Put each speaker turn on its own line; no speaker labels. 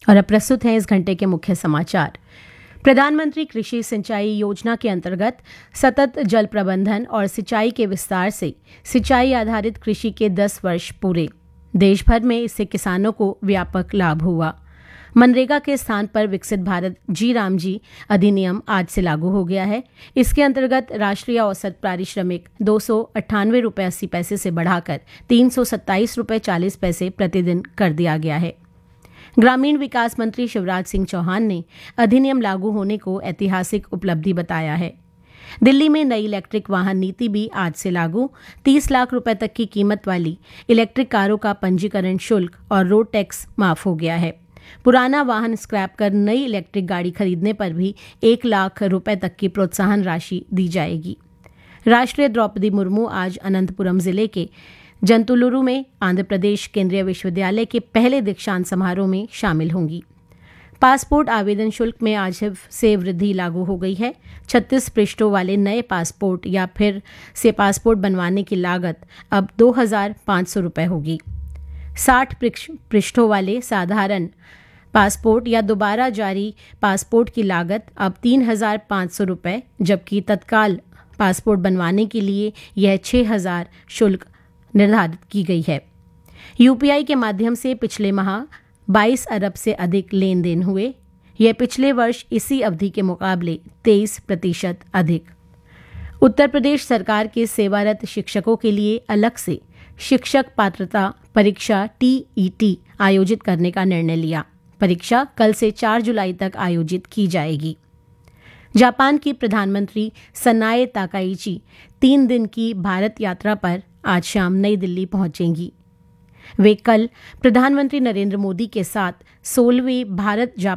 और अब प्रस्तुत है इस घंटे के मुख्य समाचार। प्रधानमंत्री कृषि सिंचाई योजना के अंतर्गत सतत जल प्रबंधन और सिंचाई के विस्तार से सिंचाई आधारित कृषि के 10 वर्ष पूरे। देश भर में इससे किसानों को व्यापक लाभ हुआ। मनरेगा के स्थान पर विकसित भारत जी राम जी अधिनियम आज से लागू हो गया है। इसके अंतर्गत राष्ट्रीय औसत पारिश्रमिक 298.80 से बढ़ाकर 327.40 प्रतिदिन कर दिया गया है। ग्रामीण विकास मंत्री शिवराज सिंह चौहान ने अधिनियम लागू होने को ऐतिहासिक उपलब्धि बताया है। दिल्ली में नई इलेक्ट्रिक वाहन नीति भी आज से लागू। 30 लाख रुपए तक की कीमत वाली इलेक्ट्रिक कारों का पंजीकरण शुल्क और रोड टैक्स माफ हो गया है। पुराना वाहन स्क्रैप कर नई इलेक्ट्रिक गाड़ी खरीदने पर भी 1 लाख रुपए तक की प्रोत्साहन राशि दी जाएगी। राष्ट्रीय द्रौपदी मुर्मू आज अनंतपुरम जिले के जंतुलुरु में आंध्र प्रदेश केंद्रीय विश्वविद्यालय के पहले दीक्षांत समारोह में शामिल होंगी। पासपोर्ट आवेदन शुल्क में आज से वृद्धि लागू हो गई है। 36 पृष्ठों वाले नए पासपोर्ट या फिर से पासपोर्ट बनवाने की लागत अब 2,500 रुपये होगी। 60 पृष्ठों वाले साधारण पासपोर्ट या दोबारा जारी पासपोर्ट की लागत अब 3,500 रुपये, जबकि तत्काल पासपोर्ट बनवाने के लिए यह 6,000 शुल्क निर्धारित की गई है। यूपीआई के माध्यम से पिछले माह 22 अरब से अधिक लेन देन हुए। यह पिछले वर्ष इसी अवधि के मुकाबले 23% अधिक। उत्तर प्रदेश सरकार के सेवारत शिक्षकों के लिए अलग से शिक्षक पात्रता परीक्षा TET आयोजित करने का निर्णय लिया। परीक्षा कल से 4 जुलाई तक आयोजित की जाएगी। जापान की प्रधानमंत्री सनाए ताकाइची 3 दिन की भारत यात्रा पर आज शाम नई दिल्ली पहुंचेंगी। वे कल प्रधानमंत्री नरेंद्र मोदी के साथ 16वीं भारत